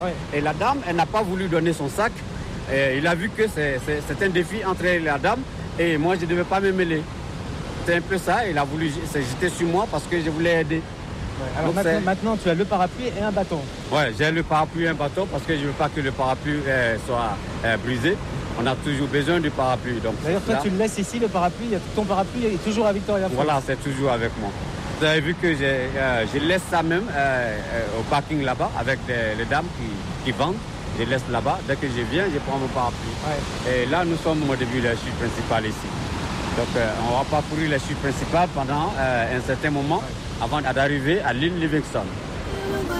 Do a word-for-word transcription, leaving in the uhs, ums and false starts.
Ouais. Et la dame, elle n'a pas voulu donner son sac. Et il a vu que c'est un défi entre elle et la dame. Et moi, je ne devais pas me mêler. C'est un peu ça. Il a voulu se jeter sur moi parce que je voulais aider. Ouais. Alors maintenant, maintenant, tu as le parapluie et un bâton. Oui, j'ai le parapluie et un bâton parce que je ne veux pas que le parapluie euh, soit euh, brisé. On a toujours besoin du parapluie. D'ailleurs, toi, là, tu le laisses ici, le parapluie. Ton parapluie est toujours à Victoria Falls. Voilà, c'est toujours avec moi. Vous avez vu que euh, je laisse ça même euh, euh, au parking là-bas avec les, les dames qui, qui vendent. Je laisse là-bas. Dès que je viens, je prends mon parapluie. Ouais. Et là, nous sommes au début de la chute principale ici. Donc, euh, on va parcourir la chute principale pendant euh, un certain moment ouais. avant d'arriver à l'île Livingston.